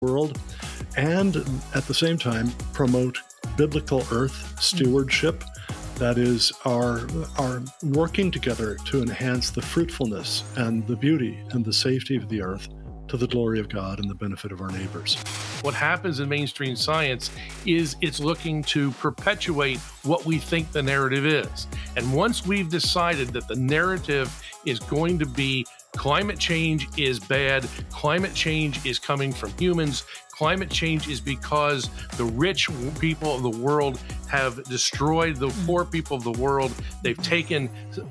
world, and at the same time promote biblical earth stewardship. That is, are working together to enhance the fruitfulness and the beauty and the safety of the earth to the glory of God and the benefit of our neighbors. What happens in mainstream science is it's looking to perpetuate what we think the narrative is. And once we've decided that the narrative is going to be climate change is bad, climate change is coming from humans, climate change is because the rich people of the world have destroyed the poor people of the world. They've taken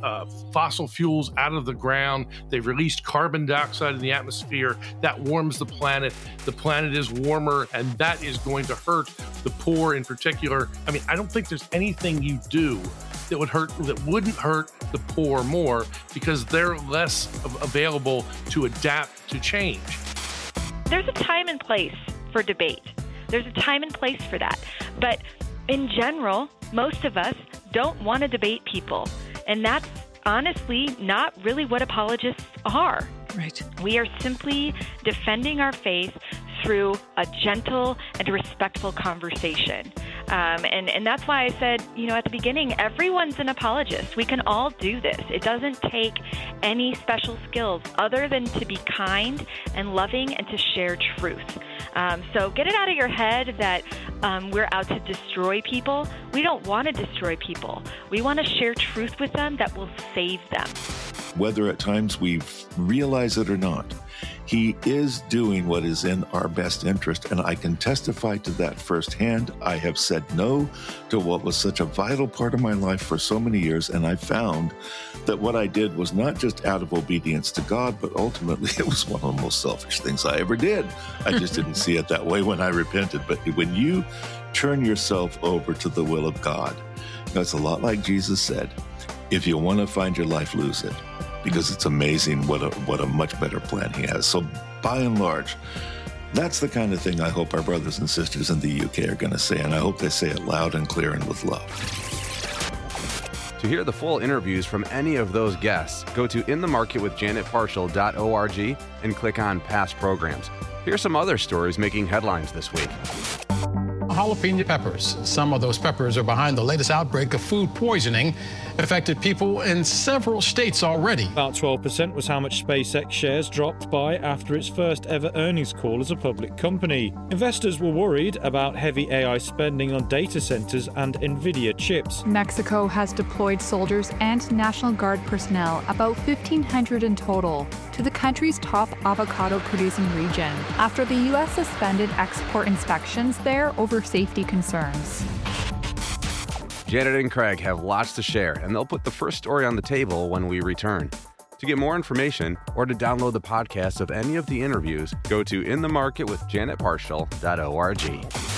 fossil fuels out of the ground. They've released carbon dioxide in the atmosphere. That warms the planet. The planet is warmer, and that is going to hurt the poor in particular. I mean, I don't think there's anything you do that wouldn't hurt the poor more, because they're less available to adapt to change. There's a time and place for debate. There's a time and place for that. But in general, most of us don't want to debate people. And that's honestly not really what apologists are. Right. We are simply defending our faith through a gentle and respectful conversation. And that's why I said, at the beginning, everyone's an apologist. We can all do this. It doesn't take any special skills other than to be kind and loving and to share truth. So get it out of your head that we're out to destroy people. We don't want to destroy people. We want to share truth with them that will save them. Whether at times we realize it or not, He is doing what is in our best interest, and I can testify to that firsthand. I have said no to what was such a vital part of my life for so many years, and I found that what I did was not just out of obedience to God, but ultimately it was one of the most selfish things I ever did. I just didn't see it that way when I repented. But when you turn yourself over to the will of God, it's a lot like Jesus said, if you want to find your life, lose it. Because it's amazing what a much better plan He has. So by and large, that's the kind of thing I hope our brothers and sisters in the UK are going to say, and I hope they say it loud and clear and with love. To hear the full interviews from any of those guests, go to inthemarketwithjanetparshall.org and click on past programs. Here's some other stories making headlines this week. Jalapeno peppers. Some of those peppers are behind the latest outbreak of food poisoning. Affected people in several states already. About 12% was how much SpaceX shares dropped by after its first ever earnings call as a public company. Investors were worried about heavy AI spending on data centers and NVIDIA chips. Mexico has deployed soldiers and National Guard personnel, about 1,500 in total, to the country's top avocado-producing region after the U.S. suspended export inspections there over safety concerns. Janet and Craig have lots to share, and they'll put the first story on the table when we return. To get more information or to download the podcast of any of the interviews, go to inthemarketwithjanetparshall.org.